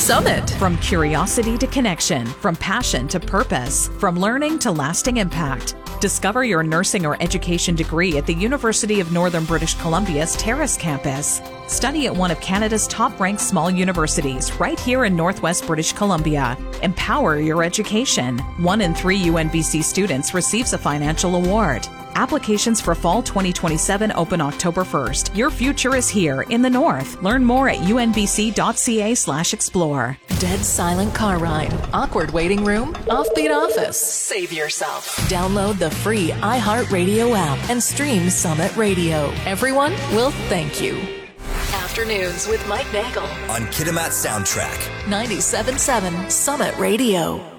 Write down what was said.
Summit. From curiosity to connection, from passion to purpose, from learning to lasting impact. Discover your nursing or education degree at the University of Northern British Columbia's Terrace campus. Study at one of Canada's top-ranked small universities right here in Northwest British Columbia. Empower your education. 1 in 3 UNBC students receives a financial award. Applications for fall 2027 open October 1st. Your future is here in the North. Learn more at unbc.ca/explore. Dead silent car ride, awkward waiting room, offbeat office. Save yourself. Download the free iHeartRadio app and stream Summit Radio. Everyone will thank you. Afternoons with Mike Nagel on Kitimat Soundtrack. 97.7 Summit Radio.